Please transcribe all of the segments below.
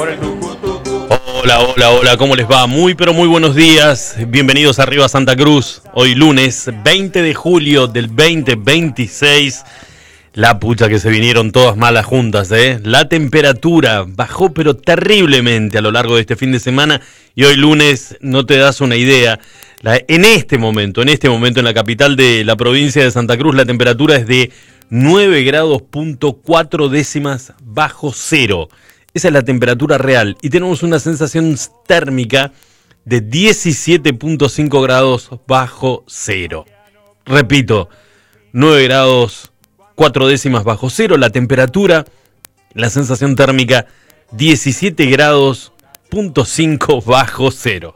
Hola, ¿cómo les va? Muy, pero muy buenos días. Bienvenidos a Arriba Santa Cruz. Hoy lunes 20 de julio del 2026. La pucha que se vinieron todas malas juntas, ¿eh? La temperatura bajó pero terriblemente a lo largo de este fin de semana. Y hoy lunes, no te das una idea. En este momento en la capital de la provincia de Santa Cruz, la temperatura es de 9 grados punto 4 décimas bajo cero. Esa es la temperatura real y tenemos una sensación térmica de 17.5 grados bajo cero. Repito, 9 grados 4 décimas bajo cero, la temperatura, la sensación térmica 17 grados punto 5 bajo cero.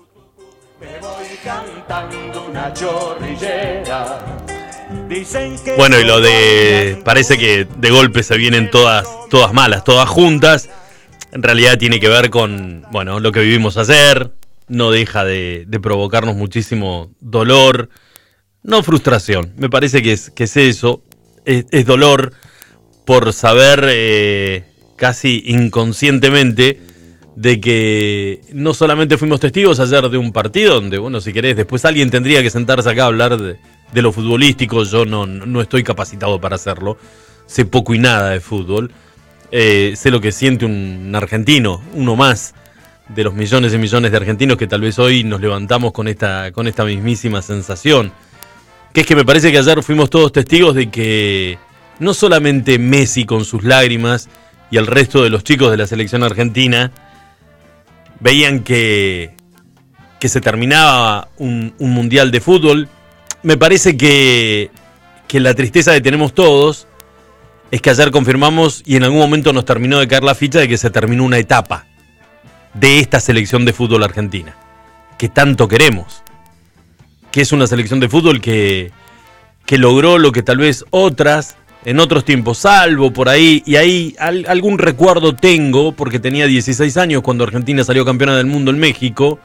Me voy cantando una chorrillera. Bueno, y lo de... parece que de golpe se vienen todas malas, todas juntas. En realidad tiene que ver con, bueno, lo que vivimos ayer. No deja de provocarnos muchísimo dolor. No frustración, me parece que es eso. Es dolor por saber casi inconscientemente de que no solamente fuimos testigos ayer de un partido donde, bueno, si querés, después alguien tendría que sentarse acá a hablar de lo futbolístico. Yo no estoy capacitado para hacerlo. Sé poco y nada de fútbol. Sé lo que siente un argentino, uno más de los millones y millones de argentinos que tal vez hoy nos levantamos con esta mismísima sensación. Que es que me parece que ayer fuimos todos testigos de que no solamente Messi con sus lágrimas y el resto de los chicos de la selección argentina veían que se terminaba un mundial de fútbol. Me parece que la tristeza que tenemos todos es que ayer confirmamos y en algún momento nos terminó de caer la ficha de que se terminó una etapa de esta selección de fútbol argentina, que tanto queremos, que es una selección de fútbol que logró lo que tal vez otras en otros tiempos, salvo por ahí, y ahí algún recuerdo tengo, porque tenía 16 años cuando Argentina salió campeona del mundo en México.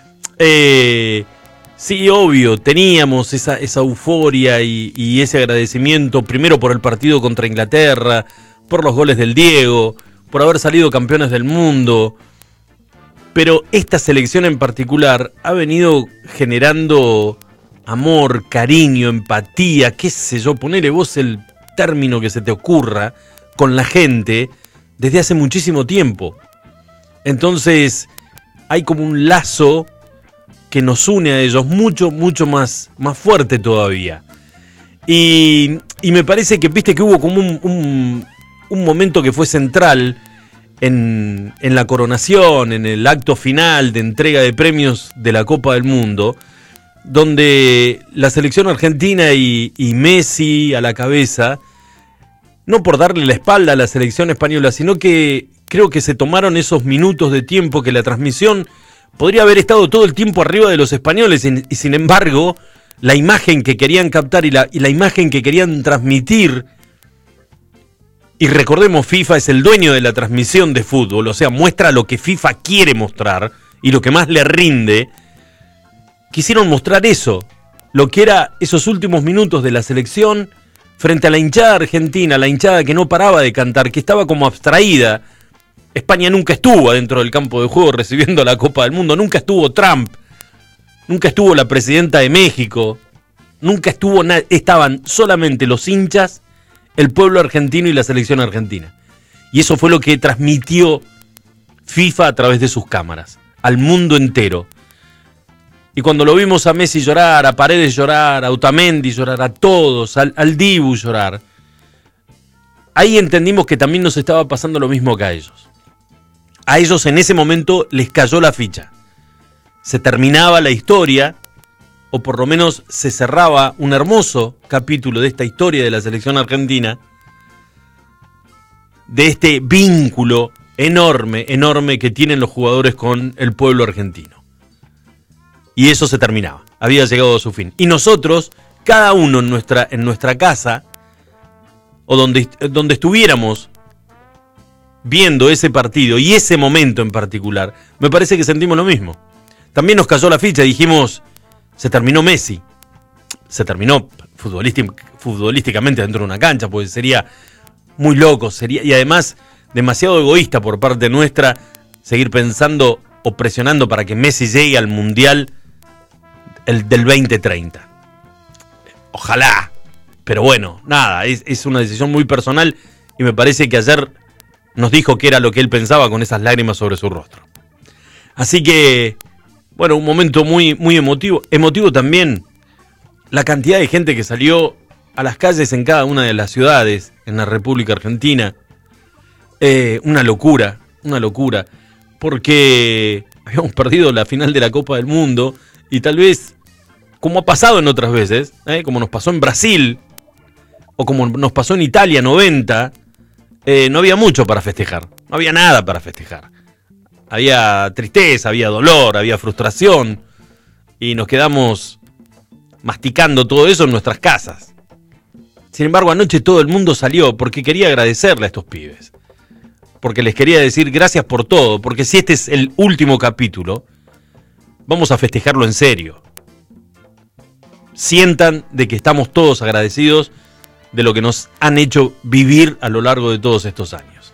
Sí, obvio, teníamos esa euforia y ese agradecimiento, primero por el partido contra Inglaterra, por los goles del Diego, por haber salido campeones del mundo. Pero esta selección en particular ha venido generando amor, cariño, empatía, qué sé yo, ponele vos el término que se te ocurra, con la gente desde hace muchísimo tiempo. Entonces hay como un lazo que nos une a ellos mucho más fuerte todavía. Y me parece que viste que hubo como un momento que fue central en la coronación, en el acto final de entrega de premios de la Copa del Mundo, donde la selección argentina y Messi a la cabeza, no por darle la espalda a la selección española, sino que creo que se tomaron esos minutos de tiempo que la transmisión podría haber estado todo el tiempo arriba de los españoles, y sin embargo, la imagen que querían captar y la imagen que querían transmitir, y recordemos, FIFA es el dueño de la transmisión de fútbol, o sea, muestra lo que FIFA quiere mostrar y lo que más le rinde. Quisieron mostrar eso, lo que era esos últimos minutos de la selección frente a la hinchada argentina, la hinchada que no paraba de cantar, que estaba como abstraída. España nunca estuvo adentro del campo de juego recibiendo la Copa del Mundo, nunca estuvo Trump, nunca estuvo la presidenta de México, nunca estuvo estaban solamente los hinchas, el pueblo argentino y la selección argentina. Y eso fue lo que transmitió FIFA a través de sus cámaras, al mundo entero. Y cuando lo vimos a Messi llorar, a Paredes llorar, a Otamendi llorar, a todos, al Dibu llorar, ahí entendimos que también nos estaba pasando lo mismo que a ellos. A ellos en ese momento les cayó la ficha. Se terminaba la historia, o por lo menos se cerraba un hermoso capítulo de esta historia de la selección argentina, de este vínculo enorme que tienen los jugadores con el pueblo argentino. Y eso se terminaba, había llegado a su fin. Y nosotros, cada uno en nuestra casa, o donde estuviéramos viendo ese partido y ese momento en particular, me parece que sentimos lo mismo. También nos cayó la ficha, dijimos, se terminó Messi. Se terminó futbolísticamente dentro de una cancha, porque sería muy loco, y además demasiado egoísta por parte nuestra seguir pensando o presionando para que Messi llegue al Mundial del 2030. Ojalá, pero bueno, nada, es una decisión muy personal y me parece que ayer nos dijo que era lo que él pensaba con esas lágrimas sobre su rostro. Así que, bueno, un momento muy, muy emotivo. Emotivo también la cantidad de gente que salió a las calles en cada una de las ciudades en la República Argentina. Una locura, porque habíamos perdido la final de la Copa del Mundo y tal vez, como ha pasado en otras veces, como nos pasó en Brasil o como nos pasó en Italia 90, no había mucho para festejar, no había nada para festejar. Había tristeza, había dolor, había frustración y nos quedamos masticando todo eso en nuestras casas. Sin embargo, anoche todo el mundo salió porque quería agradecerle a estos pibes. Porque les quería decir gracias por todo, porque si este es el último capítulo, vamos a festejarlo en serio. Sientan de que estamos todos agradecidos de lo que nos han hecho vivir a lo largo de todos estos años.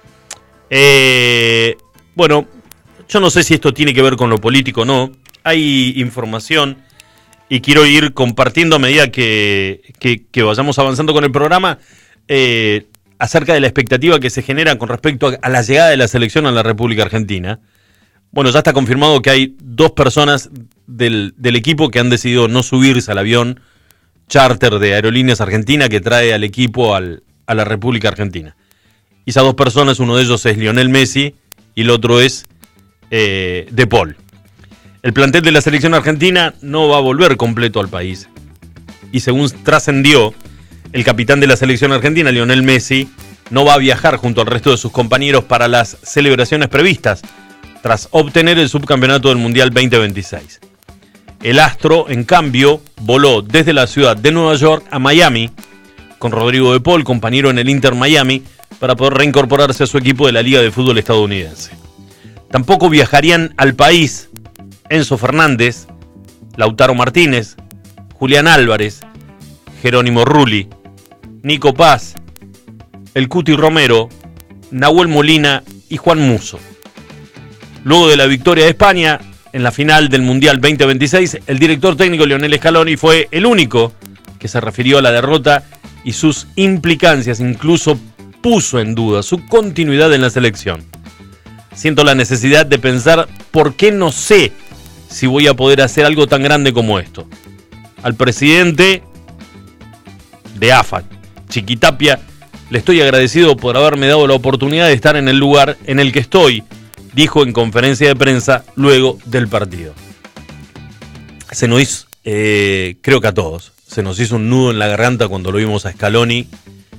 Bueno, yo no sé si esto tiene que ver con lo político o no. Hay información y quiero ir compartiendo a medida que vayamos avanzando con el programa acerca de la expectativa que se genera con respecto a la llegada de la selección a la República Argentina. Bueno, ya está confirmado que hay 2 personas del equipo que han decidido no subirse al avión charter de Aerolíneas Argentina que trae al equipo a la República Argentina. Y esas 2 personas, uno de ellos es Lionel Messi y el otro es De Paul. El plantel de la selección argentina no va a volver completo al país. Y según trascendió, el capitán de la selección argentina, Lionel Messi, no va a viajar junto al resto de sus compañeros para las celebraciones previstas, tras obtener el subcampeonato del Mundial 2026. El astro, en cambio, voló desde la ciudad de Nueva York a Miami, con Rodrigo De Paul, compañero en el Inter Miami, para poder reincorporarse a su equipo de la Liga de Fútbol estadounidense. Tampoco viajarían al país Enzo Fernández, Lautaro Martínez, Julián Álvarez, Jerónimo Rulli, Nico Paz, el Cuti Romero, Nahuel Molina y Juan Musso. Luego de la victoria de España en la final del Mundial 2026, el director técnico Lionel Scaloni fue el único que se refirió a la derrota y sus implicancias, incluso puso en duda su continuidad en la selección. Siento la necesidad de pensar por qué no sé si voy a poder hacer algo tan grande como esto. Al presidente de AFA, Chiquitapia, le estoy agradecido por haberme dado la oportunidad de estar en el lugar en el que estoy, dijo en conferencia de prensa luego del partido. Se nos hizo, creo que a todos, se nos hizo un nudo en la garganta cuando lo vimos a Scaloni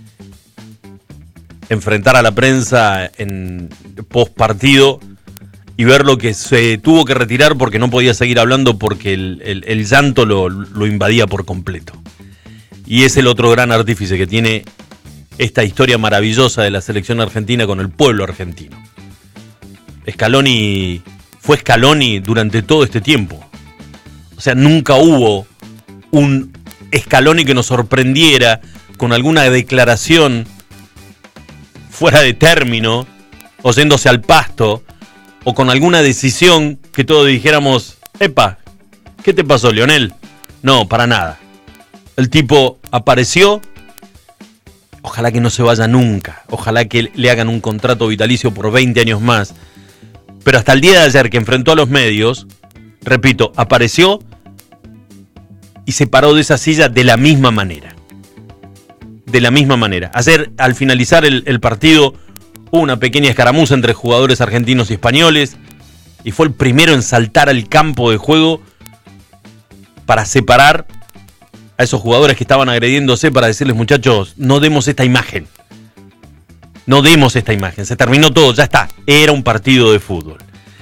enfrentar a la prensa en post partido y ver lo que se tuvo que retirar porque no podía seguir hablando porque el llanto lo invadía por completo. Y es el otro gran artífice que tiene esta historia maravillosa de la selección argentina con el pueblo argentino. Scaloni fue Scaloni durante todo este tiempo. O sea, nunca hubo un Scaloni que nos sorprendiera con alguna declaración fuera de término, o yéndose al pasto, o con alguna decisión que todos dijéramos, epa, ¿qué te pasó, Lionel? No, para nada. El tipo apareció, ojalá que no se vaya nunca, ojalá que le hagan un contrato vitalicio por 20 años más, pero hasta el día de ayer que enfrentó a los medios, repito, apareció y se paró de esa silla de la misma manera. De la misma manera. Ayer, al finalizar el partido, hubo una pequeña escaramuza entre jugadores argentinos y españoles y fue el primero en saltar al campo de juego para separar a esos jugadores que estaban agrediéndose, para decirles, muchachos, no demos esta imagen. No demos esta imagen. Se terminó todo, ya está. Era un partido de fútbol.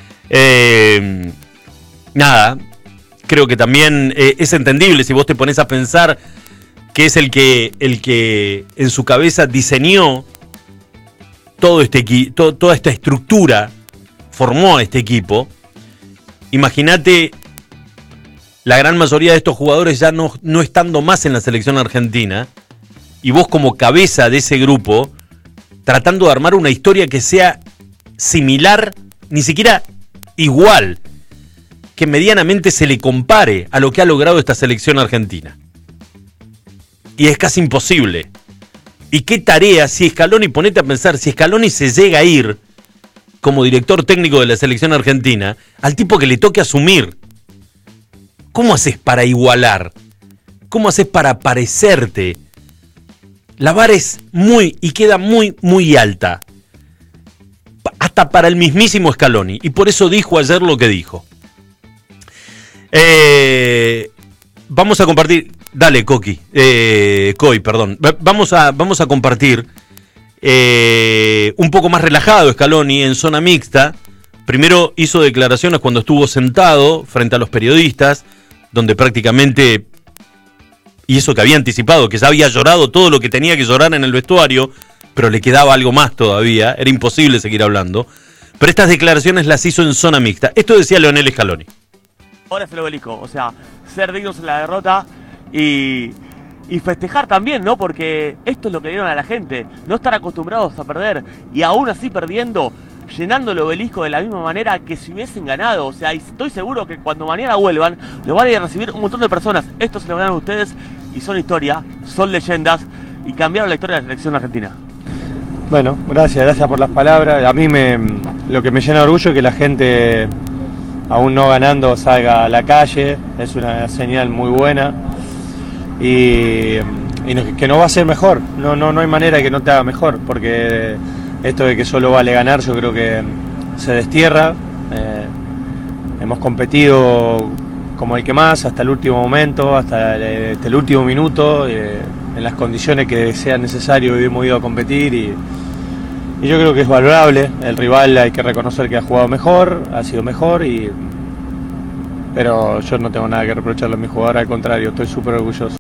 Nada, creo que también es entendible si vos te pones a pensar que es el que en su cabeza diseñó toda esta estructura, formó a este equipo. Imagínate la gran mayoría de estos jugadores ya no estando más en la selección argentina, y vos como cabeza de ese grupo tratando de armar una historia que sea similar, ni siquiera igual, que medianamente se le compare a lo que ha logrado esta selección argentina. Y es casi imposible. ¿Y qué tarea si Scaloni, ponete a pensar, si Scaloni se llega a ir como director técnico de la selección argentina, al tipo que le toque asumir? ¿Cómo haces para igualar? ¿Cómo haces para parecerte? La vara es y queda muy alta. Hasta para el mismísimo Scaloni. Y por eso dijo ayer lo que dijo. Vamos a compartir. Dale, Coqui. Coy, perdón. Vamos a compartir un poco más relajado Scaloni en zona mixta. Primero hizo declaraciones cuando estuvo sentado frente a los periodistas, donde prácticamente, y eso que había anticipado, que ya había llorado todo lo que tenía que llorar en el vestuario, pero le quedaba algo más todavía, era imposible seguir hablando. Pero estas declaraciones las hizo en zona mixta. Esto decía Leonel Scaloni. Ahora es el obelisco, o sea, ser dignos en la derrota y festejar también, ¿no? Porque esto es lo que dieron a la gente, no estar acostumbrados a perder y aún así perdiendo, llenando el obelisco de la misma manera que si hubiesen ganado. O sea, y estoy seguro que cuando mañana vuelvan, lo van a ir a recibir un montón de personas. Esto se lo ganan ustedes y son historia, son leyendas y cambiaron la historia de la selección argentina. Bueno, gracias por las palabras. A mí lo que me llena de orgullo es que la gente, aún no ganando, salga a la calle. Es una señal muy buena y que no va a ser mejor. No hay manera de que no te haga mejor, porque esto de que solo vale ganar yo creo que se destierra. Hemos competido como el que más hasta el último momento, hasta el último minuto, en las condiciones que sea necesario hemos ido a competir y yo creo que es valorable. El rival hay que reconocer que ha jugado mejor, ha sido mejor, pero yo no tengo nada que reprocharle a mi jugador, al contrario, estoy súper orgulloso.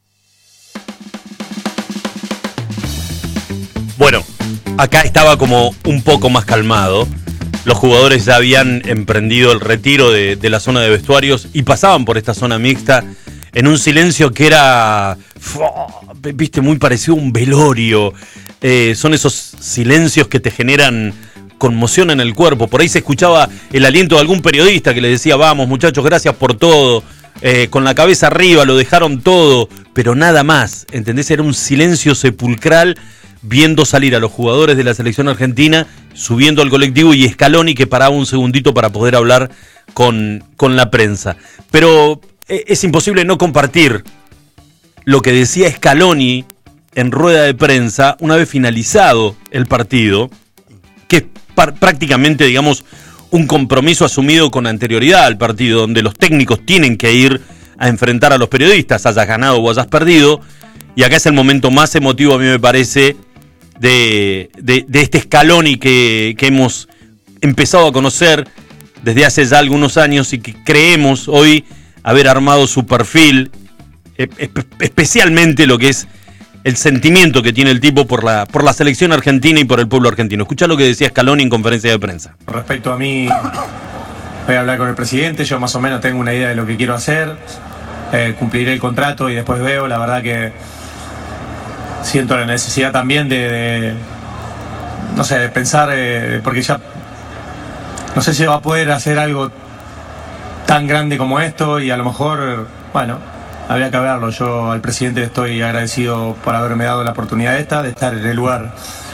Bueno, acá estaba como un poco más calmado. Los jugadores ya habían emprendido el retiro de la zona de vestuarios y pasaban por esta zona mixta en un silencio que era, viste, muy parecido a un velorio. Son esos silencios que te generan conmoción en el cuerpo. Por ahí se escuchaba el aliento de algún periodista que le decía: vamos muchachos, gracias por todo. Con la cabeza arriba, lo dejaron todo, pero nada más, ¿entendés? Era un silencio sepulcral, viendo salir a los jugadores de la selección argentina, subiendo al colectivo, y Scaloni que paraba un segundito para poder hablar con la prensa. Pero es imposible no compartir lo que decía Scaloni en rueda de prensa una vez finalizado el partido, que es prácticamente, digamos, un compromiso asumido con anterioridad al partido, donde los técnicos tienen que ir a enfrentar a los periodistas, hayas ganado o hayas perdido, y acá es el momento más emotivo, a mí me parece, de este Scaloni que hemos empezado a conocer desde hace ya algunos años y que creemos hoy haber armado su perfil, especialmente lo que es el sentimiento que tiene el tipo por la selección argentina y por el pueblo argentino. Escuchá lo que decía Scaloni en conferencia de prensa. Respecto a mí, voy a hablar con el presidente, yo más o menos tengo una idea de lo que quiero hacer, cumpliré el contrato y después veo. La verdad que siento la necesidad también de pensar, porque ya no sé si va a poder hacer algo tan grande como esto, y a lo mejor, bueno, habría que verlo. Yo al presidente le estoy agradecido por haberme dado la oportunidad de estar en el lugar